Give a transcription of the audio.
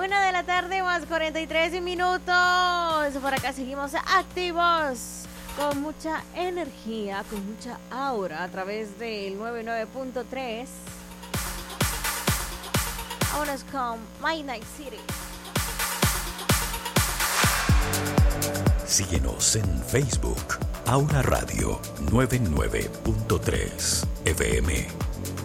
Una de la tarde más 43 minutos. Por acá seguimos activos, con mucha energía, con mucha aura, a través del 99.3. Vámonos con Midnight City. Síguenos en Facebook, Aura Radio 99.3 FM.